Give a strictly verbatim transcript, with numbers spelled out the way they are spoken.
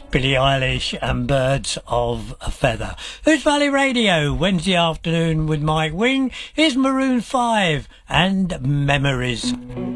Billie Eilish and Birds of a Feather. Who's Valley Radio, Wednesday afternoon with Mike Wing. Here's Maroon five and Memories.